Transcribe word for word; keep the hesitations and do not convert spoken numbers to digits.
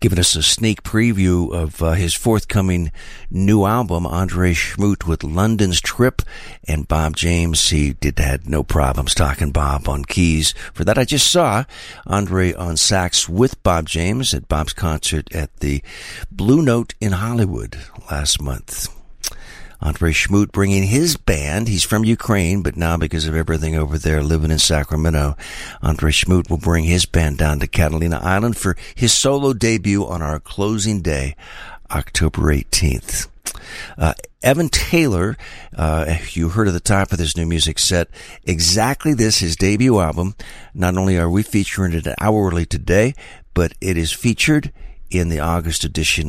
giving us a sneak preview of uh, his forthcoming new album, Andre Schmoot with London's Trip, and Bob James. He did had no problems talking Bob on keys. For that, I just saw Andre on sax with Bob James at Bob's concert at the Blue Note in Hollywood last month. Andre Schmoot bringing his band. He's from Ukraine, but now because of everything over there living in Sacramento, Andre Schmoot will bring his band down to Catalina Island for his solo debut on our closing day, October eighteenth. Uh, Evan Taylor, uh, you heard at the top of this new music set, exactly this, his debut album. Not only are we featuring it hourly today, but it is featured in the August edition